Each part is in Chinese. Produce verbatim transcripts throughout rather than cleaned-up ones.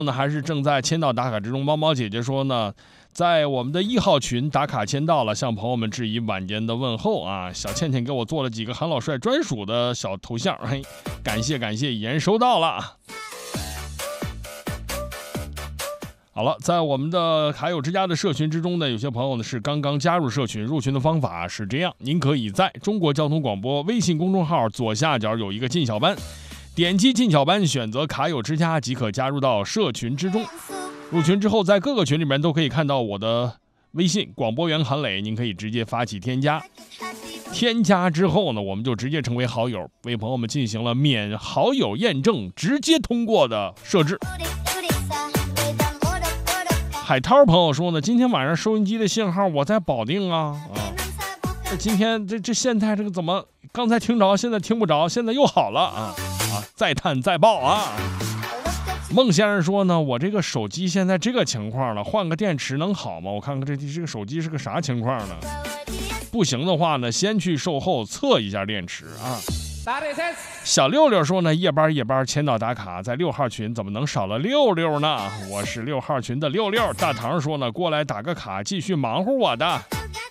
呢还是正在签到打卡之中。猫猫姐姐说呢，在我们的一号群打卡签到了，向朋友们致以晚间的问候啊。小倩倩给我做了几个韩老帅专属的小头像，嘿，感谢感谢，已然收到了。好了，在我们的卡友之家的社群之中呢，有些朋友呢是刚刚加入社群，入群的方法是这样：您可以在中国交通广播微信公众号左下角有一个进小班，点击进小班，选择卡友之家即可加入到社群之中。入群之后，在各个群里面都可以看到我的微信广播员韩磊，您可以直接发起添加。添加之后呢，我们就直接成为好友，为朋友们进行了免好友验证，直接通过的设置。海涛朋友说呢，今天晚上收音机的信号我在保定啊啊，这今天这这现在这个怎么刚才听着，现在听不着，现在又好了啊啊！再探再报啊！孟先生说呢，我这个手机现在这个情况了，换个电池能好吗？我看看这这个手机是个啥情况呢？不行的话呢，先去售后测一下电池啊。小六六说呢，夜班夜班签到打卡，在六号群怎么能少了六六呢？我是六号群的六六。大唐说呢，过来打个卡，继续忙活我的。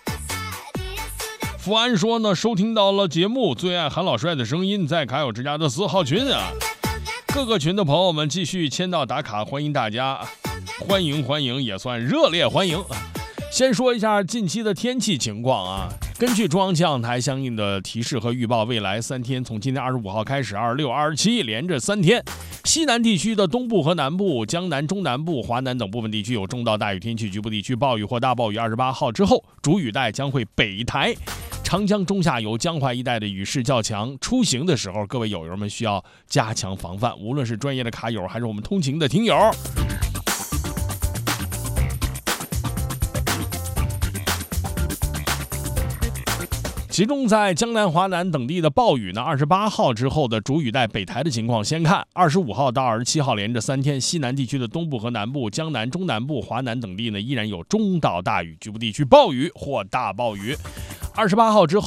福安说呢，收听到了节目，最爱韩老帅的声音，在卡友之家的四号群啊。各个群的朋友们继续签到打卡，欢迎大家，欢迎欢迎，也算热烈欢迎。先说一下近期的天气情况啊，根据中央气象台相应的提示和预报，未来三天，从今天二十五号开始，二十六、二十七连着三天，西南地区的东部和南部、江南、中南部、华南等部分地区有中到大雨天气，局部地区暴雨或大暴雨。二十八号之后，主雨带将会北抬，长江中下游、江淮一带的雨势较强，出行的时候，各位友友们需要加强防范，无论是专业的卡友还是我们通勤的听友。其中在江南、华南等地的暴雨呢，二十八号之后的主雨带北抬的情况先看。二十五号到二十七号连着三天，西南地区的东部和南部、江南、中南部、华南等地呢，依然有中到大雨，局部地区暴雨或大暴雨。二十八号之后